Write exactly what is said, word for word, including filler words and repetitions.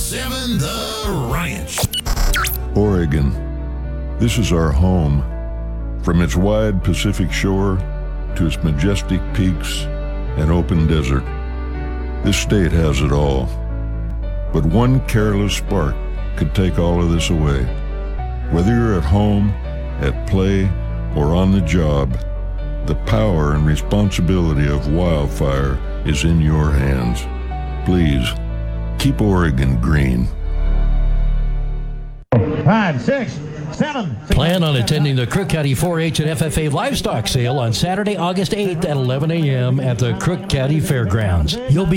seven The Ranch. Oregon. This is our home. From its wide Pacific shore to its majestic peaks and open desert, this state has it all. But one careless spark could take all of this away. Whether you're at home, at play, or on the job, the power and responsibility of wildfire is in your hands. Please, keep Oregon green. Five, six, seven. Six, Plan on attending the Crook County four H and F F A Livestock Sale on Saturday, August eighth at eleven a.m. at the Crook County Fairgrounds. You'll be